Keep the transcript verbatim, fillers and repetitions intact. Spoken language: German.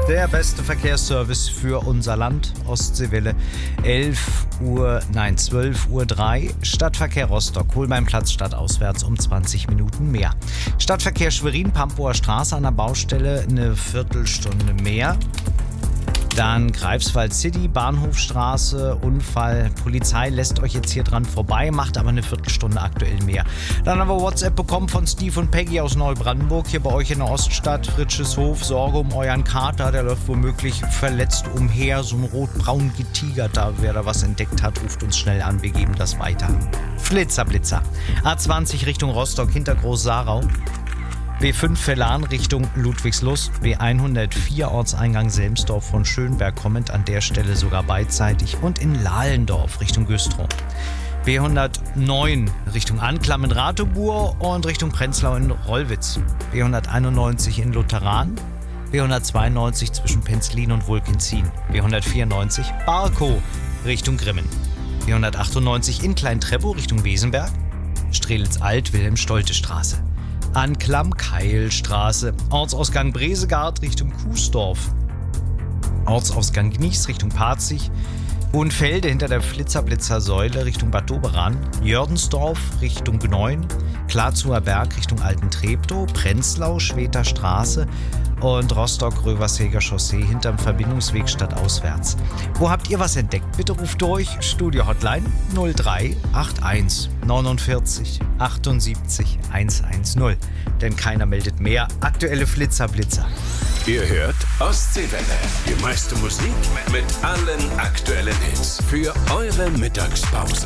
Der beste Verkehrsservice für unser Land. Ostseewelle, elf Uhr, nein, zwölf Uhr drei. Stadtverkehr Rostock, Holbeinplatz stadtauswärts um zwanzig Minuten mehr. Stadtverkehr Schwerin, Pampower Straße an der Baustelle eine Viertelstunde mehr. Dann Greifswald City, Bahnhofstraße, Unfall. Polizei lässt euch jetzt hier dran vorbei, macht aber eine Viertelstunde aktuell mehr. Dann haben wir WhatsApp bekommen von Steve und Peggy aus Neubrandenburg, hier bei euch in der Oststadt. Fritscheshof, Sorge um euren Kater, der läuft womöglich verletzt umher. So ein rot-braun getigerter, wer da was entdeckt hat, ruft uns schnell an, wir geben das weiter. Flitzer, Blitzer. A zwanzig Richtung Rostock, hinter Groß-Sarau. B fünf Vellan Richtung Ludwigslust, B hundertvier Ortseingang Selmsdorf von Schönberg kommend an der Stelle sogar beidseitig und in Lahlendorf Richtung Güstrow. B hundertneun Richtung Anklam in Ratobur und Richtung Prenzlau in Rollwitz. B hunderteinundneunzig in Lutheran, B hundertzweiundneunzig zwischen Penzlin und Wulkenzin. B hundertvierundneunzig Barkow Richtung Grimmen. B hundertachtundneunzig in Klein-Treppow Richtung Wesenberg, Strelitz-Alt Wilhelm-Stolte-Straße. Anklam-Keilstraße, Ortsausgang Bresegard Richtung Kuesdorf, Ortsausgang Gnies Richtung Parzig, Hohenfelde hinter der Flitzer-Blitzer-Säule Richtung Bad Doberan, Jördensdorf Richtung Gneuen, Klarzuer Berg Richtung Alten-Treptow, Prenzlau, Schweter Straße und Rostock-Röversäger Chaussee hinterm Verbindungsweg stadtauswärts. Wo habt ihr was entdeckt? Bitte ruft durch. Studio-Hotline null drei acht eins neunundvierzig achtundsiebzig hundertzehn. Denn keiner meldet mehr. Aktuelle Flitzer-Blitzer. Ihr hört Ostseewelle. Die meiste Musik mit allen aktuellen Hits für eure Mittagspause.